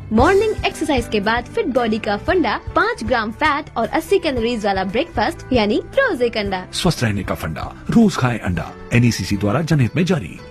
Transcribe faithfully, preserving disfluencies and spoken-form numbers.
Morning exercise के बाद fit body का फंडा, पाँच ग्राम फैट और अस्सी कैलोरीज वाला ब्रेकफास्ट यानी रोज एक अंडा। स्वस्थ रहने का फंडा, रोज खाएं अंडा। एन ई सी सी द्वारा जनहित में जारी।